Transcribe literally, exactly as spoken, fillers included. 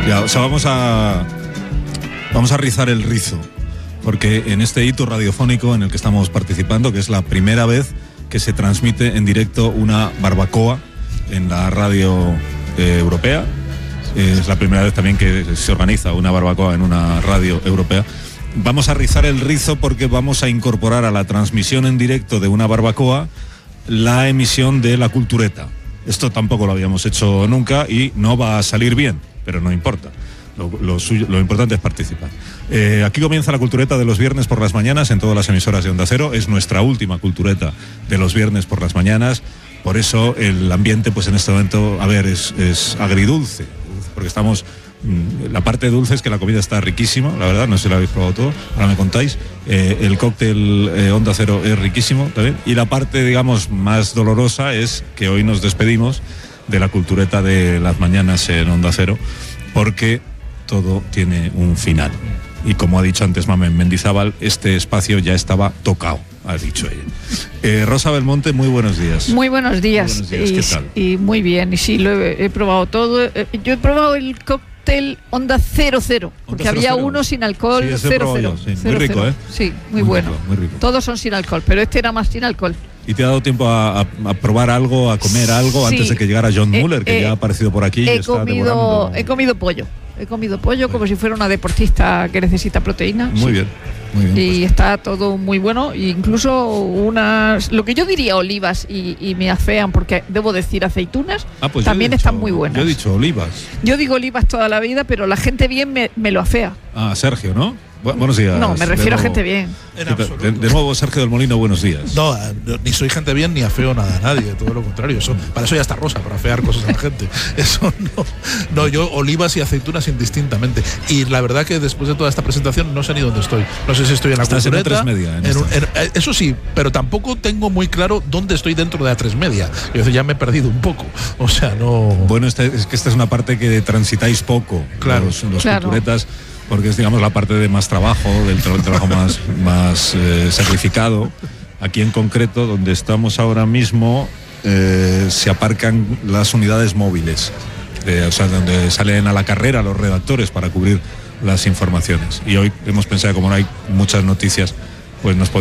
Ya, o sea, vamos a vamos a rizar el rizo, porque en este hito radiofónico en el que estamos participando, que es la primera vez que se transmite en directo una barbacoa en la radio eh, europea, eh, es la primera vez también que se organiza una barbacoa en una radio europea. Vamos a rizar el rizo porque vamos a incorporar a la transmisión en directo de una barbacoa la emisión de La Cultureta. Esto tampoco lo habíamos hecho nunca y no va a salir bien, pero no importa. Lo, lo, suyo, lo importante es participar. Eh, aquí comienza La Cultureta de los viernes por las mañanas en todas las emisoras de Onda Cero. Es nuestra última Cultureta de los viernes por las mañanas. Por eso el ambiente, pues en este momento, a ver, es, es agridulce, porque estamos... La parte dulce es que la comida está riquísima, la verdad, no sé si lo habéis probado todo, ahora me contáis. Eh, el cóctel eh, Onda Cero es riquísimo también. Y la parte, digamos, más dolorosa es que hoy nos despedimos de La Cultureta de las mañanas en Onda Cero, porque todo tiene un final. Y como ha dicho antes Mamen Mendizábal, este espacio ya estaba tocado, ha dicho ella. Eh, Rosa Belmonte, muy buenos días. Muy buenos días. Muy buenos días. ¿Qué tal? Y, y muy bien, y sí, lo he, he probado todo. Yo he probado el cóctel Onda Cero Cero, porque cero, había cero. uno sin alcohol, Sí, ese cero, he cero, probado yo, sí. cero, Muy rico, cero. ¿eh? Sí, muy, Muy bueno. rico, muy rico. Todos son sin alcohol, pero este era más sin alcohol. ¿Y te ha dado tiempo a, a, a probar algo, a comer algo, Sí. antes de que llegara John Eh, Muller, que eh, ya ha aparecido por aquí y He está comido, devorando? he comido pollo. He comido pollo como si fuera una deportista que necesita proteína. Muy sí. bien, muy bien. Y Pues, está todo muy bueno, e incluso unas, lo que yo diría olivas y, y me afean, porque debo decir aceitunas, ah, pues yo he también dicho- están muy buenas. Yo he dicho olivas. Yo digo olivas toda la vida, pero la gente bien me, me lo afea. Ah, Sergio, ¿no? Bu- buenos días. No, me de refiero a nuevo. gente bien. En ¿Qué tal? absoluto. De, de nuevo, Sergio del Molino, buenos días. No, no, ni soy gente bien ni afeo nada a nadie, todo lo contrario. Eso, para eso ya está Rosa, para afear cosas a la gente. Eso no. No, yo olivas y aceitunas indistintamente. Y la verdad que después de toda esta presentación no sé ni dónde estoy. No sé si estoy en la Estás en Cultureta. A tres Media, en en un- esta. en- eso sí, pero tampoco tengo muy claro dónde estoy dentro de A tres Media. Yo ya me he perdido un poco. O sea, no. Bueno, esta, es que esta es una parte que transitáis poco, Claro. los, los Claro. culturetas, porque es, digamos, la parte de más trabajo, del tra- trabajo más, más eh, sacrificado. Aquí en concreto, donde estamos ahora mismo, eh, se aparcan las unidades móviles, eh, o sea, donde salen a la carrera los redactores para cubrir las informaciones. Y hoy hemos pensado, como no hay muchas noticias, pues nos podemos